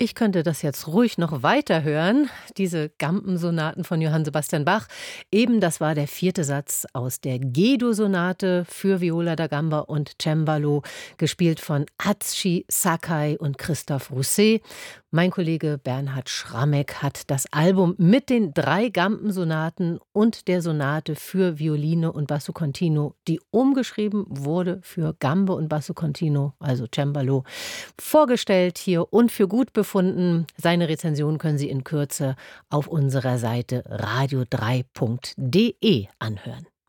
Ich könnte das jetzt ruhig noch weiterhören, diese Gampensonaten von Johann Sebastian Bach. Eben, das war der vierte Satz aus der G-Dur-Sonate für Viola da Gamba und Cembalo, gespielt von Atsushi Sakai und Christophe Rousset. Mein Kollege Bernhard Schrammeck hat das Album mit den 3 Gampensonaten und der Sonate für Violine und Basso Continuo, die umgeschrieben wurde für Gambe und Basso Continuo, also Cembalo, vorgestellt hier und für gut befunden. Seine Rezension können Sie in Kürze auf unserer Seite radio3.de anhören.